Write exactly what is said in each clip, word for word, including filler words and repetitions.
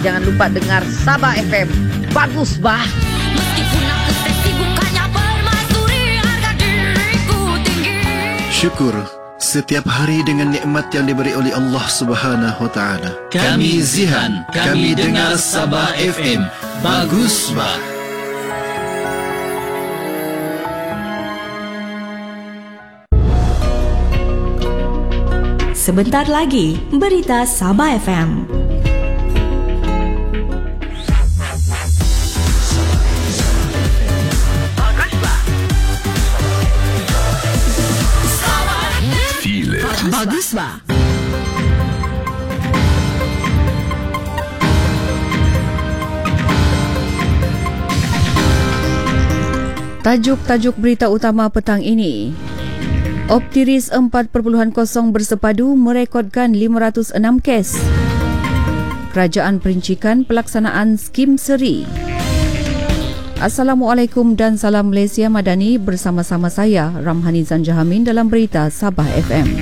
jangan lupa dengar Sabah F M. Bagus bah. Meskipun aku seksi bukannya permaisuri, harga diriku tinggi. Syukur setiap hari dengan nikmat yang diberi oleh Allah Subhanahu Wa Taala. Kami Zihan, kami dengar Sabah F M. Bagus bah. Sebentar lagi, berita Sabah F M. Feel it. Bagus bah. Tajuk-tajuk berita utama petang ini. Optiris empat titik kosong bersepadu merekodkan lima ratus enam kes. Kerajaan perincikan pelaksanaan skim seri. Assalamualaikum dan salam Malaysia Madani, bersama-sama saya Ramhani Zanjahamin dalam berita Sabah F M.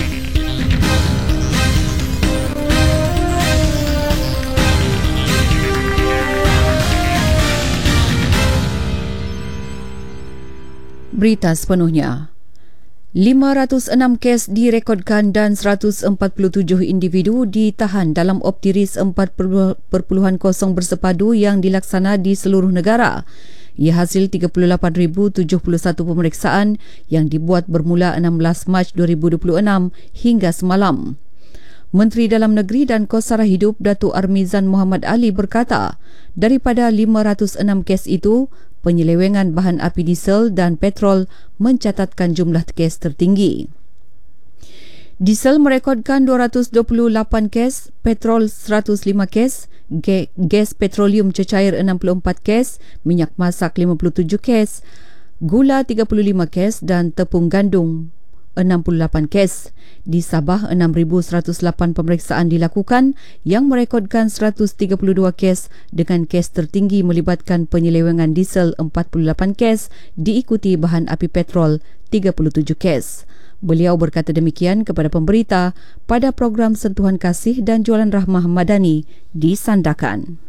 Berita sepenuhnya. lima ratus enam kes direkodkan dan seratus empat puluh tujuh individu ditahan dalam optiris empat titik kosong bersepadu yang dilaksana di seluruh negara. Ia hasil tiga puluh lapan ribu tujuh puluh satu pemeriksaan yang dibuat bermula enam belas Mac dua ribu dua puluh enam hingga semalam. Menteri Dalam Negeri dan Kos Sara Hidup Datuk Armizan Muhammad Ali berkata, daripada lima ratus enam kes itu, penyelewengan bahan api diesel dan petrol mencatatkan jumlah kes tertinggi. Diesel merekodkan dua ratus dua puluh lapan kes, petrol seratus lima kes, gas petroleum cecair enam puluh empat kes, minyak masak lima puluh tujuh kes, gula tiga puluh lima kes dan tepung gandum enam puluh lapan kes. Di Sabah, enam ribu seratus lapan pemeriksaan dilakukan yang merekodkan seratus tiga puluh dua kes dengan kes tertinggi melibatkan penyelewengan diesel empat puluh lapan kes diikuti bahan api petrol tiga puluh tujuh kes. Beliau berkata demikian kepada pemberita pada program Sentuhan Kasih dan Jualan Rahmah Madani di Sandakan.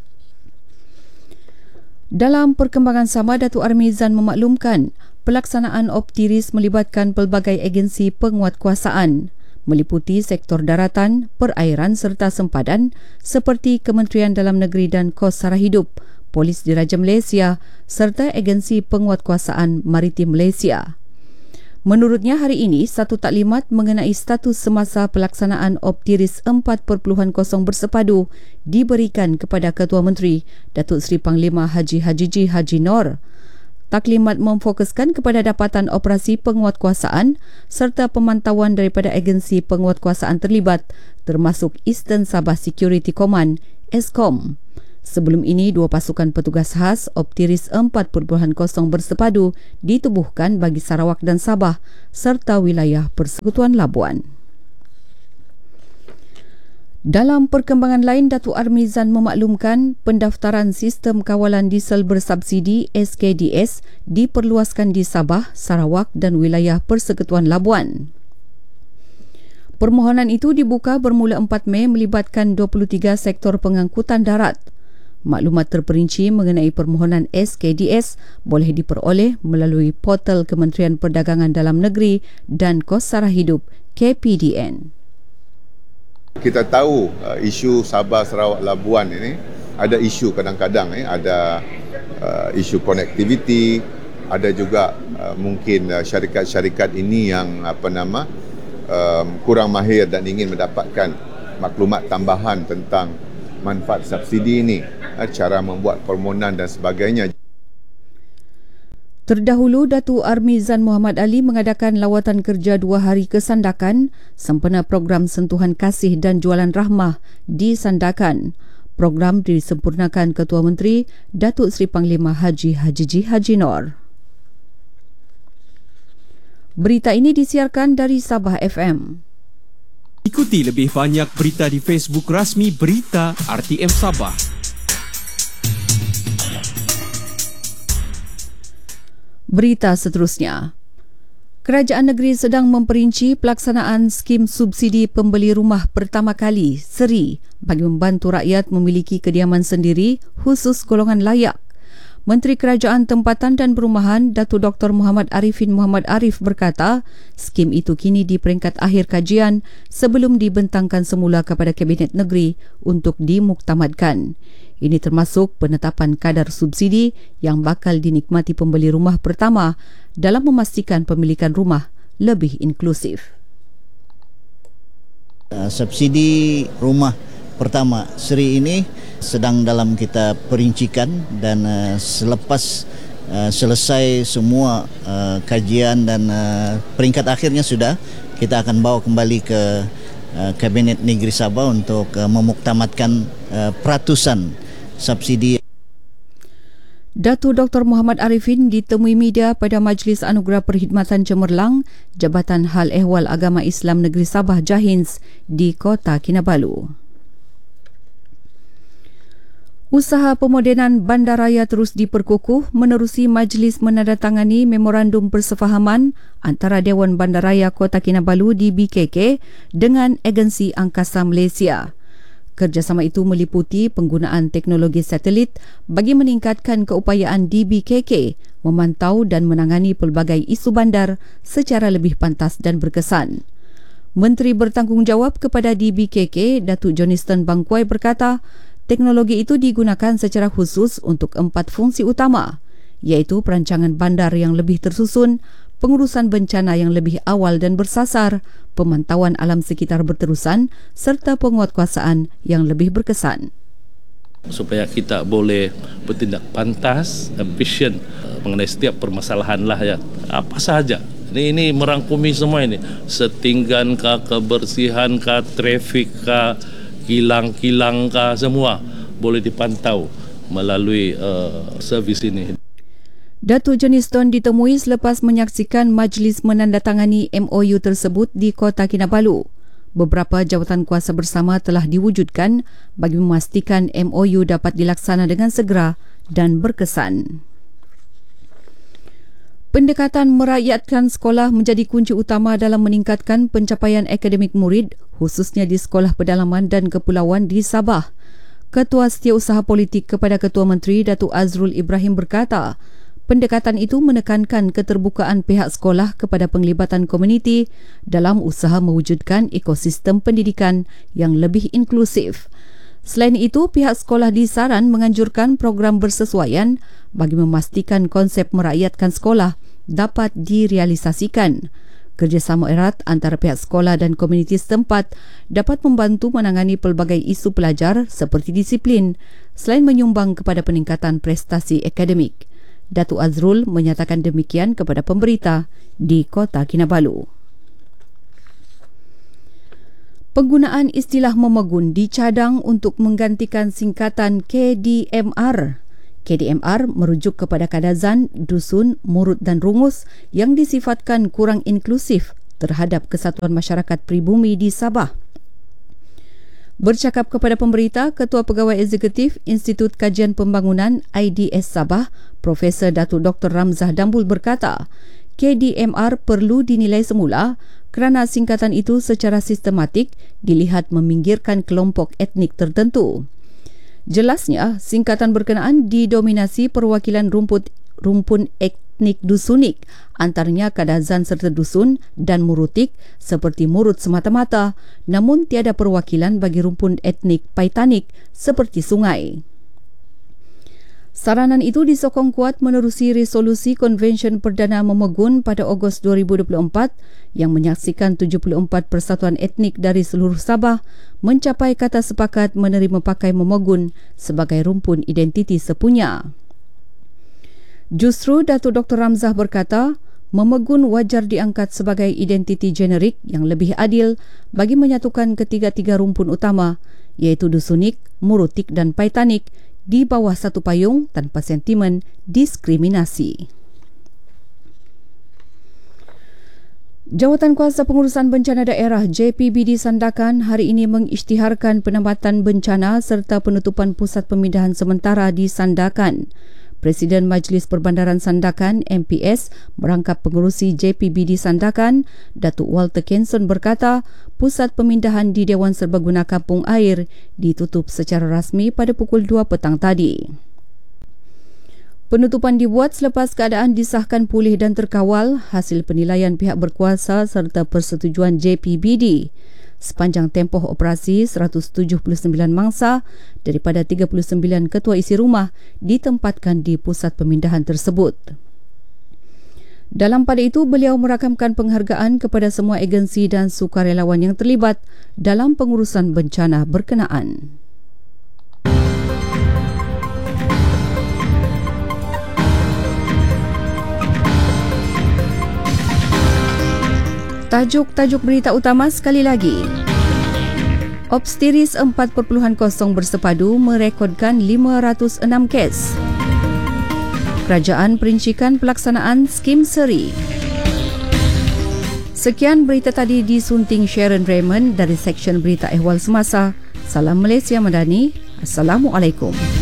Dalam perkembangan sama, Datuk Armizan memaklumkan pelaksanaan optiris melibatkan pelbagai agensi penguatkuasaan meliputi sektor daratan, perairan serta sempadan seperti Kementerian Dalam Negeri dan Kos Sara Hidup, Polis Diraja Malaysia serta agensi penguatkuasaan maritim Malaysia. Menurutnya, hari ini satu taklimat mengenai status semasa pelaksanaan optiris empat titik kosong bersepadu diberikan kepada Ketua Menteri Datuk Seri Panglima Haji Hajiji Haji Nor. Taklimat memfokuskan kepada dapatan operasi penguatkuasaan serta pemantauan daripada agensi penguatkuasaan terlibat termasuk Eastern Sabah Security Command E S C O M. Sebelum ini, dua pasukan petugas khas optiris empat titik kosong bersepadu ditubuhkan bagi Sarawak dan Sabah serta wilayah Persekutuan Labuan. Dalam perkembangan lain, Datuk Armizan memaklumkan pendaftaran sistem kawalan diesel bersubsidi S K D S diperluaskan di Sabah, Sarawak dan wilayah Persekutuan Labuan. Permohonan itu dibuka bermula empat Mei melibatkan dua puluh tiga sektor pengangkutan darat. Maklumat terperinci mengenai permohonan S K D S boleh diperoleh melalui portal Kementerian Perdagangan Dalam Negeri dan Kos Sara Hidup K P D N. Kita tahu uh, isu Sabah, Sarawak, Labuan ini ada isu kadang-kadang eh, ada uh, isu connectivity, ada juga uh, mungkin uh, syarikat-syarikat ini yang apa nama um, kurang mahir dan ingin mendapatkan maklumat tambahan tentang manfaat subsidi ini, uh, cara membuat permohonan dan sebagainya. Terdahulu, Datuk Armizan Muhammad Ali mengadakan lawatan kerja dua hari ke Sandakan sempena program Sentuhan Kasih dan Jualan Rahmah di Sandakan. Program disempurnakan Ketua Menteri Datuk Seri Panglima Haji Hajiji Haji Nor. Berita ini disiarkan dari Sabah F M. Ikuti lebih banyak berita di Facebook rasmi Berita R T M Sabah. Berita seterusnya. Kerajaan negeri sedang memperinci pelaksanaan skim subsidi pembeli rumah pertama kali seri bagi membantu rakyat memiliki kediaman sendiri khusus golongan layak. Menteri Kerajaan Tempatan dan Perumahan Datuk Doktor Muhammad Arifin Muhammad Arif berkata, skim itu kini di peringkat akhir kajian sebelum dibentangkan semula kepada Kabinet Negeri untuk dimuktamadkan. Ini termasuk penetapan kadar subsidi yang bakal dinikmati pembeli rumah pertama dalam memastikan pemilikan rumah lebih inklusif. Uh, subsidi rumah pertama seri ini sedang dalam kita perincikan dan uh, selepas uh, selesai semua uh, kajian dan uh, peringkat akhirnya sudah, kita akan bawa kembali ke uh, Kabinet Negeri Sabah untuk uh, memuktamadkan uh, peratusan subsidi. Datuk Doktor Muhammad Arifin ditemui media pada Majlis Anugerah Perkhidmatan Cemerlang Jabatan Hal Ehwal Agama Islam Negeri Sabah Jahins di Kota Kinabalu. Usaha pemodenan bandaraya terus diperkukuh menerusi majlis menandatangani memorandum persefahaman antara Dewan Bandaraya Kota Kinabalu D B K K dengan Agensi Angkasa Malaysia. Kerjasama itu meliputi penggunaan teknologi satelit bagi meningkatkan keupayaan D B K K memantau dan menangani pelbagai isu bandar secara lebih pantas dan berkesan. Menteri bertanggungjawab kepada D B K K, Datuk Johnston Bangkuai berkata, teknologi itu digunakan secara khusus untuk empat fungsi utama, iaitu perancangan bandar yang lebih tersusun, pengurusan bencana yang lebih awal dan bersasar, pemantauan alam sekitar berterusan serta penguatkuasaan yang lebih berkesan. Supaya kita boleh bertindak pantas, efisien mengenai setiap permasalahan lah ya. Apa sahaja. Ini, ini merangkumi semua ini. Setinggan kah, kebersihan kah, trafik kah, kilang-kilang kah, semua boleh dipantau melalui uh, servis ini. Datuk Johnston ditemui selepas menyaksikan majlis menandatangani M O U tersebut di Kota Kinabalu. Beberapa jawatan kuasa bersama telah diwujudkan bagi memastikan M O U dapat dilaksana dengan segera dan berkesan. Pendekatan merakyatkan sekolah menjadi kunci utama dalam meningkatkan pencapaian akademik murid, khususnya di sekolah pedalaman dan kepulauan di Sabah. Ketua Setiausaha Politik kepada Ketua Menteri Datuk Azrul Ibrahim berkata, pendekatan itu menekankan keterbukaan pihak sekolah kepada penglibatan komuniti dalam usaha mewujudkan ekosistem pendidikan yang lebih inklusif. Selain itu, pihak sekolah disaran menganjurkan program bersesuaian bagi memastikan konsep merakyatkan sekolah dapat direalisasikan. Kerjasama erat antara pihak sekolah dan komuniti setempat dapat membantu menangani pelbagai isu pelajar seperti disiplin, selain menyumbang kepada peningkatan prestasi akademik. Datuk Azrul menyatakan demikian kepada pemberita di Kota Kinabalu. Penggunaan istilah memegun dicadang untuk menggantikan singkatan K D M R. K D M R merujuk kepada kadazan, dusun, murut dan rungus yang disifatkan kurang inklusif terhadap kesatuan masyarakat pribumi di Sabah. Bercakap kepada pemberita, Ketua Pegawai Eksekutif Institut Kajian Pembangunan I D S Sabah, Profesor Datuk Doktor Ramzah Dambul berkata, K D M R perlu dinilai semula kerana singkatan itu secara sistematik dilihat meminggirkan kelompok etnik tertentu. Jelasnya, singkatan berkenaan didominasi perwakilan rumput rumpun etnik dusunik, antaranya kadazan serta dusun dan murutik seperti murut semata-mata, namun tiada perwakilan bagi rumpun etnik paitanik seperti sungai. Saranan itu disokong kuat menerusi resolusi Konvensyen Perdana Memegun pada Ogos dua ribu dua puluh empat yang menyaksikan tujuh puluh empat persatuan etnik dari seluruh Sabah mencapai kata sepakat menerima pakai memegun sebagai rumpun identiti sepunya. Justru Datuk Doktor Ramzah berkata, memegun wajar diangkat sebagai identiti generik yang lebih adil bagi menyatukan ketiga-tiga rumpun utama, iaitu dusunik, murutik dan paitanik di bawah satu payung tanpa sentimen diskriminasi. Jawatan Kuasa Pengurusan Bencana Daerah J P B D Sandakan hari ini mengisytiharkan penambatan bencana serta penutupan pusat pemindahan sementara di Sandakan. Presiden Majlis Perbandaran Sandakan M P S merangkap pengerusi J P B D Sandakan, Datuk Walter Kenson berkata, pusat pemindahan di Dewan Serbaguna Kampung Air ditutup secara rasmi pada pukul dua petang tadi. Penutupan dibuat selepas keadaan disahkan pulih dan terkawal hasil penilaian pihak berkuasa serta persetujuan J P B D. Sepanjang tempoh operasi, seratus tujuh puluh sembilan mangsa daripada tiga puluh sembilan ketua isi rumah ditempatkan di pusat pemindahan tersebut. Dalam pada itu, beliau merakamkan penghargaan kepada semua agensi dan sukarelawan yang terlibat dalam pengurusan bencana berkenaan. Tajuk-tajuk berita utama sekali lagi. Obsteris empat titik kosong bersepadu merekodkan lima ratus enam kes. Kerajaan perincikan pelaksanaan skim seri. Sekian berita tadi disunting Sharon Raymond dari Seksyen Berita Ehwal Semasa. Salam Malaysia Madani. Assalamualaikum.